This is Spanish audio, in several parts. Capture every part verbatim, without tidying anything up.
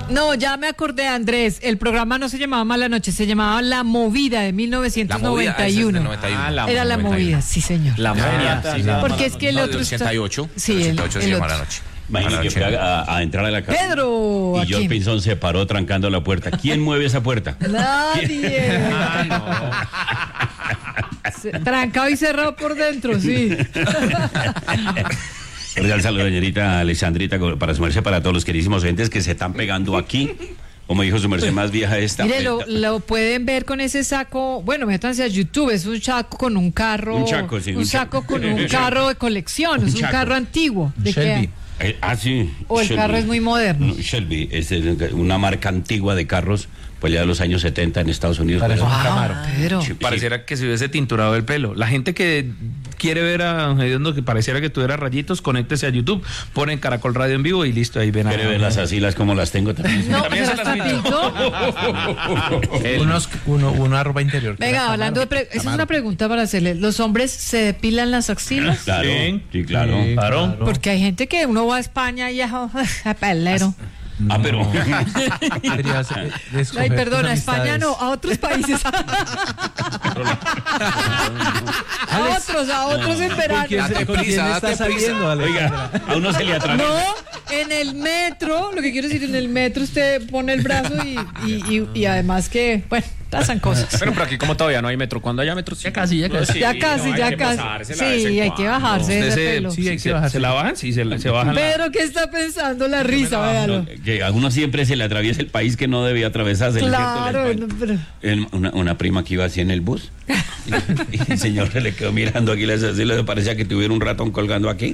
No, ya me acordé, Andrés. El programa no se llamaba Mala Noche, se llamaba La Movida de mil novecientos noventa y uno. Ah, la Era La Movida, sí, señor. La Movida. Sí, porque es que el no, otro del ochenta y ocho. Está... Sí, del el, ochenta y ocho el se llama otro. La Noche. Imagínate que fue a, a entrar a la casa. Pedro. Y George Pinzón se paró trancando la puerta. ¿Quién mueve esa puerta? Nadie. Ah, no. Trancado y cerrado por dentro, sí. Cordial saludo, señorita Alexandrita, para su merced, para todos los queridísimos oyentes que se están pegando aquí. Como dijo su merced más vieja esta. Mire, lo, lo pueden ver con ese saco. Bueno, métanse a YouTube. Es un saco con un carro. Un chaco, sí. Un, un saco chaco. con un carro de colección. Un Es un chaco. carro antiguo. ¿De Shelby. qué? Eh, ah, sí. O el Shelby. carro es muy moderno. No, Shelby es una marca antigua de carros, pues ya de los años setenta en Estados Unidos. Parece Pues, un Camaro. Pedro. sí, Pareciera que se hubiese tinturado el pelo. La gente que quiere ver a Hediondo que pareciera que tuviera rayitos, conéctese a YouTube, ponen Caracol Radio en vivo y listo, ahí ven a... ¿Quiere verlas así, las como las tengo también? No, También pero se las hasta pinto. pintó. El- Unos, uno, una ropa interior. Venga, hablando de... Pre- esa es una pregunta para hacerle. ¿Los hombres se depilan las axilas? Claro, Sí. sí, claro. Sí, Claro. Porque hay gente que uno va a España y ya... a pelero. Ah, pero... Deberías, eh, de escoger Ay, perdona, tus a España amistades. no, a otros países. A otros, a otros en verano. ¿Con quién, Date con quién prisa, está date prisa. saliendo, Alejandra? Oiga, a uno se le atraviesa. No, en el metro, lo que quiero decir, en el metro usted pone el brazo y, y, y, y además que, bueno, pasan cosas. Pero por aquí como todavía no hay metro, cuando haya metro... Ya casi, ya casi. Ya casi, ya casi. Sí, hay que bajarse Usted ese se, pelo. sí, hay Sí, que se- bajarse. ¿Se la bajan? Sí, se, la- se bajan. la- Pero, ¿qué está pensando la risa? Véalo. Que a uno siempre se le atraviesa el país que no debía atravesarse. Claro, no, pero... El- una, una prima que iba así en el bus y, y el señor se le quedó mirando aquí, le, así, le parecía que tuviera un ratón colgando aquí.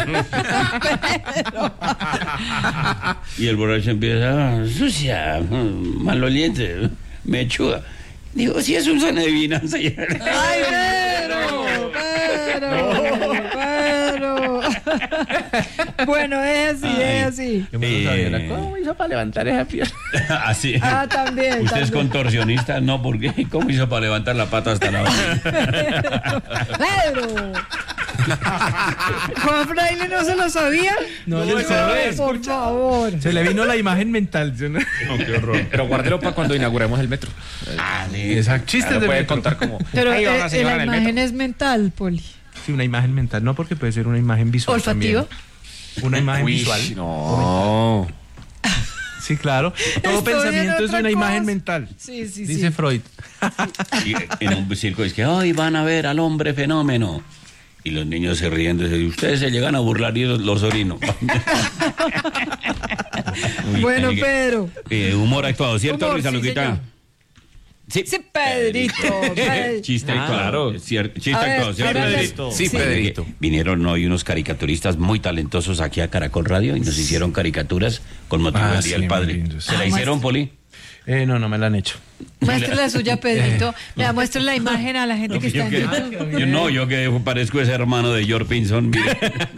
Y el borracho empieza, "Ah, sucia, mm, maloliente, mechuda". Digo, si es un son de adivinanza. ¡Ay, pero! ¡Pero! ¡Pero! Bueno, es así, es así. Yo me lo sabía, Eh, ¿cómo hizo para levantar esa pierna? Así. Ah, también. ¿Usted es también. contorsionista? No, porque ¿cómo hizo para levantar la pata hasta la otra? ¡Pero! ¿Juan Fraile no se lo sabía? No, le sabes. Por favor. Se le vino la imagen mental. ¿Sí? No, qué horror. Pero guárdelo para cuando inauguremos el metro. Ah, sí. Exacto. Chistes Claro, de puede metro. contar como... Pero Ahí va eh, una señora la en el imagen metro. es mental, Poli. Sí, una imagen mental. No, porque puede ser una imagen visual. ¿Olfativa? también. Una imagen Uy, visual. no. Sí, claro. Todo Estoy en pensamiento es otra una imagen cosa. mental. Sí, sí, Dice sí. Freud. Y en un circo es que hoy van a ver al hombre fenómeno. Y los niños se ríen, y ustedes se llegan a burlar y los, los orino. Uy, Bueno, así que, Pedro. eh, humor actuado, ¿cierto, Humor, Luisa sí, Luquita? señor. Sí, Sí, Pedrito. Pedro. Chiste Ah, actuado. claro. Cier- chiste A ver, actuado, ¿cierto? hágale. Pedrito. Sí, Sí. Pedrito. Vinieron hoy unos caricaturistas muy talentosos aquí a Caracol Radio y nos hicieron caricaturas con motivo Ah, del Día sí, del Padre. muy lindos. ¿Se la Ah, hicieron, más- Poli? Eh, no, no me la han hecho. Muestre la suya, Pedrito. Le muestre la imagen a la gente que está Yo, en que- YouTube. yo no, yo que parezco ese hermano de George Pinzón. mire.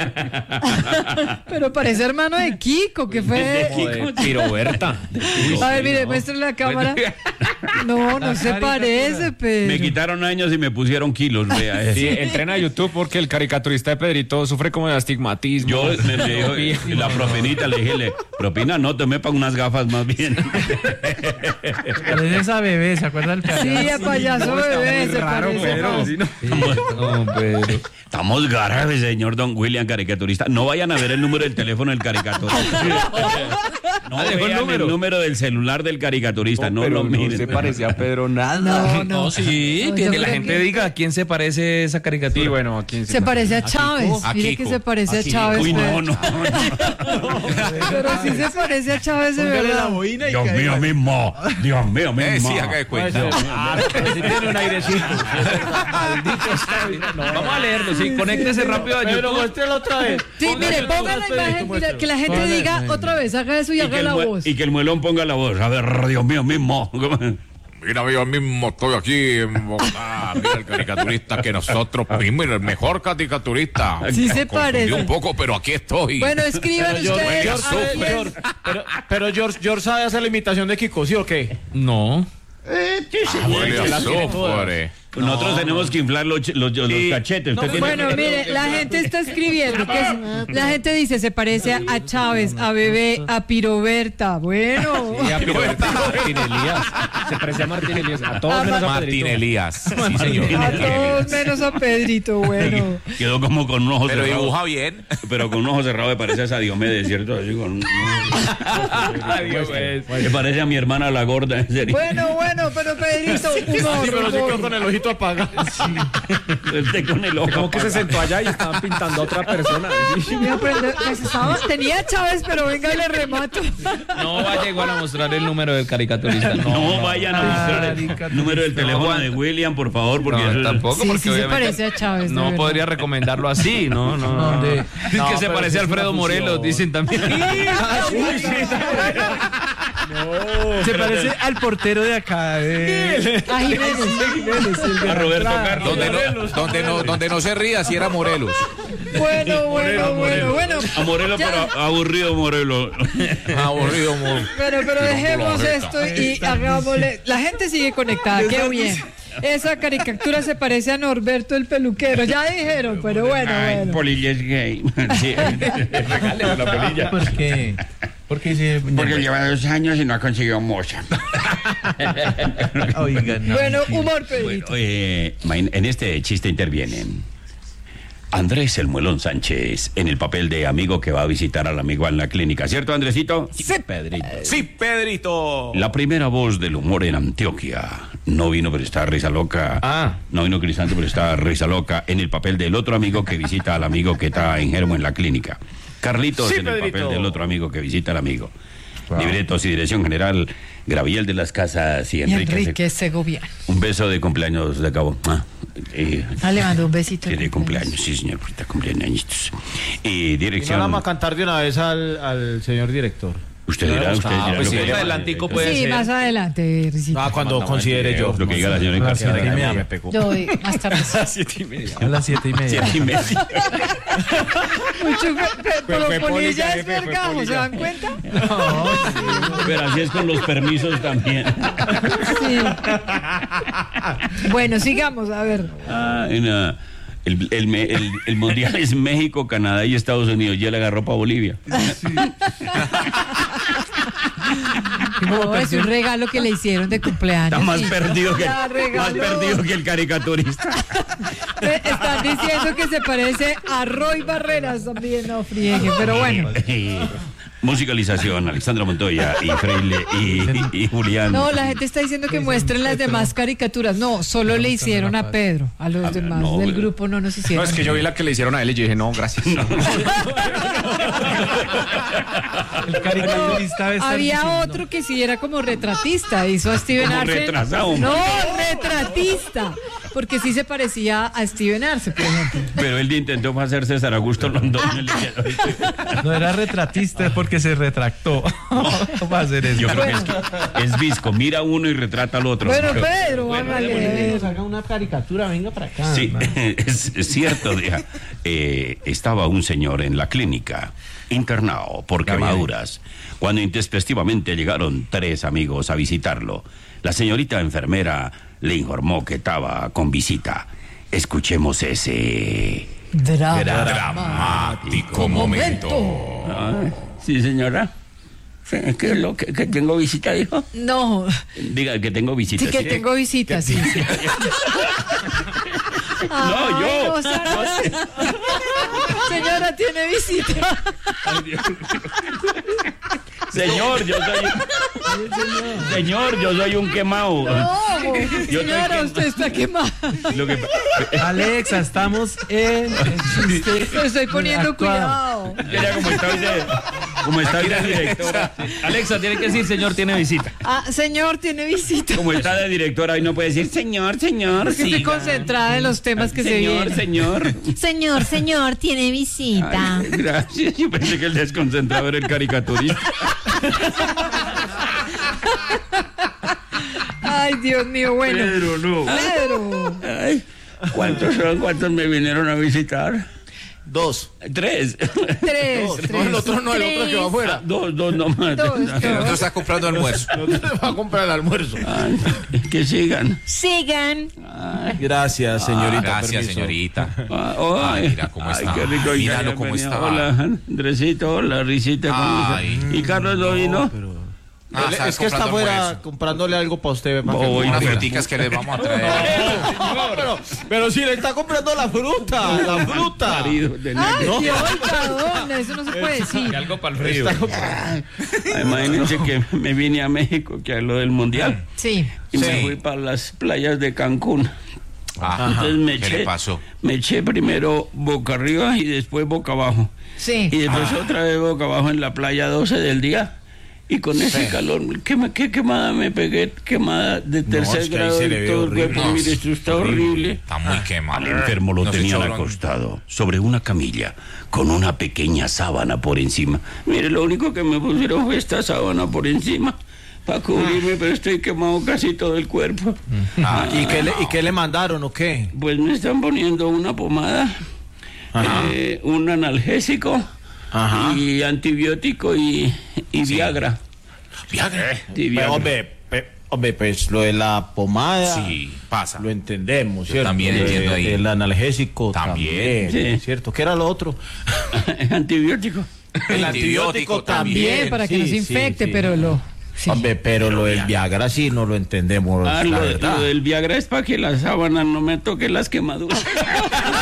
Pero parece hermano de Kiko, que fue... Joder, Piroberta. A ver, mire, muestre la cámara. No, no se parece, Me Pedro. quitaron años y me pusieron kilos, vea. Sí, eso. entrena a YouTube porque el caricaturista de Pedrito sufre como de astigmatismo. Yo me, me dijo, la propinita, le dije, le, propina no, te me pago unas gafas más bien. Parece esa bebé, ¿se acuerda del payaso? Sí, a payaso bebé, se raro, parece. Pedro. Sí, no. No, Pedro. Estamos graves, señor Don William, caricaturista. No vayan a ver el número del teléfono del caricaturista. No Ah, dejó el vean el número. número del celular del caricaturista, no, lo miren. se parecía a Pedro nada. No, no. sí, No, que yo la creo gente que- diga a quién se parece esa caricatura. Y bueno, a quién Se parece a Chávez. A Mire Kiko. que se parece a, A Kiko. Chávez. Uy, no, Pedro. no. Pero sí se parece a Chávez de Póngale la verdad. boina y Dios que ahí mío va. mismo. Dios mío mismo. Eh, sí, haga de cuenta. Sí tiene un airecito. Vamos a leerlo, sí, conéctese rápido a YouTube. muéstrelo otra vez. Sí, mire, ponga la imagen, mira, que la gente diga otra vez, haga eso y Y haga que, el la mue- voz. y que el muelón ponga la voz. A ver, Dios mío mismo. Mira, yo mismo estoy aquí en Bogotá. Mira el caricaturista que nosotros vimos, el mejor caricaturista. Sí se Me confundí parece. un poco, pero aquí estoy. Bueno, escriban George, ustedes. George, a ver, George, quién- Pero, pero George, George sabe hacer la imitación de Kiko, ¿sí o qué? No. Huele a azúcar. Nosotros No, tenemos no. que inflar los, ch- los, los Sí. cachetes. Usted No, tiene Bueno, que- mire, la gente está escribiendo que es- la gente dice se parece a, a Chávez, a Bebé, a Piroberta. Bueno, Y a Piroberta Martín Elías. Se parece a Martín Elías. A todos A menos a Martín Pedrito. Elías. Sí, señor. a todos menos a Pedrito. Bueno, Quedó como con un ojo Pero cerrado. dibuja bien. Pero con un ojo cerrado me parece a esa Diomedes, ¿cierto? Así con un- Me parece a mi hermana la gorda, en serio. bueno, bueno, pero Pedrito, humor, Pero sí humor. con el ojito apagado. Usted con el ojo Como que se apagado. sentó allá y estaban pintando a otra persona. Voy a aprender, pues, estaba- tenía a Chávez, pero venga y le remato. No vaya igual a mostrar el número del caricaturista. No, No, vayan a mostrar el Caricaturista. número del teléfono aguanta. de William, por favor, porque No, eso es- tampoco, Sí, porque sí se obviamente parece a Chávez, de no verdad. podría recomendarlo así, no, no. no. ¿Dónde? Es No, que se pero parece a eso es Alfredo una Morelos, fusión. dicen también. Se parece al portero de acá. De... A Jiménez. a Roberto Carlos. Donde no, donde, no, donde no se ría si era Morelos. Bueno, bueno, bueno, bueno. A Morelos, Ya. pero aburrido Morelos. Aburrido, mo- Bueno, pero dejemos la esto y hagámosle. La gente sigue conectada, qué bien. Esa caricatura se parece a Norberto el peluquero, ya dijeron, pero bueno, Ay, bueno. Polilla es gay. Sí. Regáleme la polilla. ¿Por qué? Porque dice. Porque lleva dos años y no ha conseguido moza. Oiga, no. Bueno, humor, Bueno, Pedrito. eh, en este chiste intervienen Andrés el Muelón Sánchez en el papel de amigo que va a visitar al amigo en la clínica, ¿cierto, Andresito? Sí. Pedrito. Sí, Pedrito. La primera voz del humor en Antioquia. No vino, pero está risa loca. Ah. No vino Crisanto, pero está risa loca en el papel del otro amigo que visita al amigo que está enfermo en la clínica. Carlitos Sí, en el Pedrito. papel del otro amigo que visita al amigo. Libretos y dirección general, Graviel de las Casas y Y Enrique. Enrique Segoviano. Un beso de cumpleaños de cabo. Ah, eh, Ah, le mando un besito. sí, de cumpleaños, sí, señor, ahorita cumpleaños. Y Y no dirección. la vamos a cantar de una vez al, al señor director. Usted dirá, usted Ah, dirá pues lo sí, que más diga. adelantico puede Sí, ser. más adelante, Risito. Ah, cuando considere yo. Lo que diga la señora Encarnación. siete y media. Me pegó. Yo voy más tarde. Siete y media. A las siete y media. Siete y media. Mucho, pe- pero fue Polilla polilla, es jefe, fue vergajo, ¿se polilla. dan cuenta? Pero así es con los permisos también. Sí. Bueno, sigamos, a ver. Ah, en, ah, el, el, me- el- el mundial es México, Canadá y Estados Unidos. Ya le agarró para Bolivia. No, es un regalo que le hicieron de cumpleaños. Está más Sí. perdido que, Ya más regaló. perdido que el caricaturista. Me Están diciendo que se parece a Roy Barreras también, no friegue, pero bueno. Musicalización, Alexandra Montoya y Freile y, y- y Julián. No, la gente está diciendo que muestren las demás caricaturas. No, solo le hicieron a Pedro. A los Ah, demás no, del bueno. grupo no nos No, hicieron. es que yo vi la que le hicieron a él y yo dije, no, gracias. El caricaturista debe estar Había diciendo- otro que sí era como retratista, hizo a Steven Como Arce. retrasado. No, retratista, porque sí se parecía a Steven Arce, por ejemplo. Pero él intentó hacer César Augusto Londoño. No era retratista, es porque se retractó. Va a hacer eso. Yo creo que es, que es visco. Mira uno y retrata al otro. Bueno, Pedro, hágale. Haga una caricatura, venga para acá. Sí, hermano. es, es cierto. Deja. Eh, estaba un señor en la clínica, internado por quemaduras, cuando intempestivamente llegaron tres amigos a visitarlo. La señorita enfermera le informó que estaba con visita. Escuchemos ese... Drama. Dramático momento. Ah, sí, señora. Sí, ¿Qué es lo que, que tengo visita, dijo? No, Diga que tengo visita. sí que ¿sí? tengo visitas, sí. No, yo. Ay, no, Sara. Señora, tiene visita. Señor, yo soy... Señor, yo soy un quemado. No, Yo señora, estoy usted está quemada. Lo que, Alexa, estamos en el chiste. Lo estoy poniendo actuado. cuidado. ella como está hoy de, como está hoy de directora, Alexa, tiene que decir, señor, tiene visita. Ah, señor, tiene visita. como está de directora, hoy no puede decir señor, señor. Porque estoy siga". concentrada en los temas que se Señor, vienen. señor. Señor, señor, tiene visita. Ay, gracias. Yo pensé que el desconcentrado era el caricaturista. Ay, Dios mío, bueno. Pedro, no. Pedro. Ay, ¿cuántos son? ¿Cuántos me vinieron a visitar? Dos. Tres. Tres, Dos. tres. No, el otro no, el otro que va afuera. Dos, dos nomás. Dos, El otro dos. está comprando almuerzo. El otro le va a comprar el almuerzo. Ay, que sigan. Sigan. Gracias, señorita. Gracias, permiso. señorita. Ah, Ay, ay, mira cómo ay, está. qué rico. Ay, Míralo ya cómo venía. está. Hola, Andresito, hola, Risita. ¿Cómo Ay. está? ¿Y Carlos no vino? Ah, Él- ¿sabes es que está comprando afuera almuerzo? comprándole algo para usted. Para que Voy, coma. Unas fruticas que les vamos a traer. No, pero, pero si le está comprando la fruta, la fruta. Marido de Ay, negro. Dios, perdón, eso no se puede decir. Algo para el frío. Está comprando- Imagínense que me vine a México, que es lo del mundial, Sí. y me Sí. fui para las playas de Cancún. Ajá. Entonces me ¿Qué eché, le pasó? me eché primero boca arriba y después boca abajo. Sí. Y después Ah. otra vez boca abajo en la playa doce del día. Y con ese Sí. calor, ¿qué, qué quemada me pegué? Quemada de tercer es que ahí grado se y le ve todo el horrible. cuerpo. No, Mire, esto está horrible. Está muy quemado. Al enfermo lo No se tenían echó bron- acostado sobre una camilla con una pequeña sábana por encima. Mire, lo único que me pusieron fue esta sábana por encima para cubrirme, pero estoy quemado casi todo el cuerpo. Ah, ¿Y qué, le, ¿Y qué le mandaron o qué? Pues me están poniendo una pomada, eh, un analgésico Ajá. y antibiótico y, y Sí. Viagra. Viagra. Sí, Pero, Viagra. hombre, pe- hombre, pues lo de la pomada. Sí, pasa. Lo entendemos, Yo ¿cierto? también Lo de- entiendo ahí. El analgésico También. también. Sí. ¿Cierto? ¿Qué era lo otro? Antibiótico. El antibiótico También, también. para que sí, no se sí, infecte, sí. pero lo. Sí. Hombre, pero lo del Viagra sí no lo entendemos, Ah, la lo, verdad. lo del Viagra es para que la sábana no me toque las quemaduras.